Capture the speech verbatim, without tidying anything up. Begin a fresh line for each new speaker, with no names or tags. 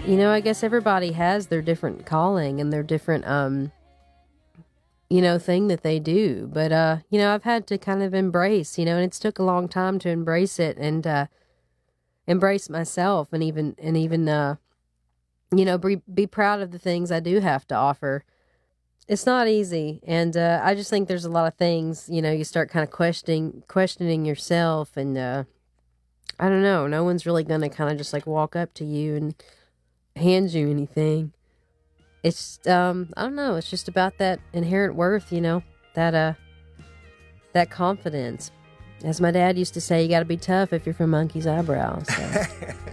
you know, I guess everybody has their different calling and their different, um, you know, thing that they do. But, uh, you know, I've had to kind of embrace, you know, and it's took a long time to embrace it and, uh, embrace myself and even, and even, uh, you know, be, be proud of the things I do have to offer. It's not easy. And, uh, I just think there's a lot of things, you know, you start kind of questioning, questioning yourself and, uh, I don't know, no one's really going to kind of just like walk up to you and hand you anything. It's, um, I don't know, it's just about that inherent worth, you know, that, uh, that confidence. As my dad used to say, you got to be tough if you're from Monkey's Eyebrow. So.